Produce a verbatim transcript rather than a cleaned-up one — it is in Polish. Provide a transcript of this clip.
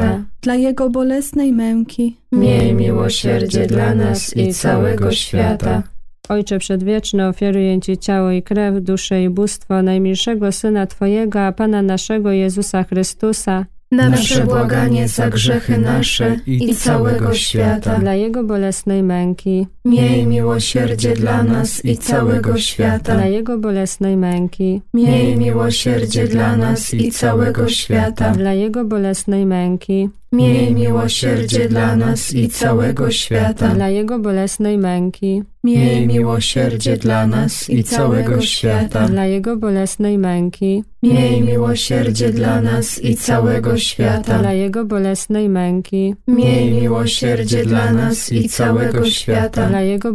świata, dla Jego bolesnej męki, miej miłosierdzie dla nas i całego świata. Ojcze Przedwieczny, ofiaruję Ci ciało i krew, duszę i bóstwo najmilszego Syna Twojego, a Pana naszego Jezusa Chrystusa, na przebłaganie za grzechy nasze i całego świata, dla Jego bolesnej męki, miej miłosierdzie dla nas i całego świata, dla Jego bolesnej męki, miej miłosierdzie dla nas i całego świata, dla Jego bolesnej męki, miej miłosierdzie dla nas i całego świata, dla Jego bolesnej męki, miej miłosierdzie dla nas i całego świata, dla Jego bolesnej męki, miej miłosierdzie dla nas i całego świata, dla Jego bolesnej męki, miej miłosierdzie dla nas i całego świata, dla Jego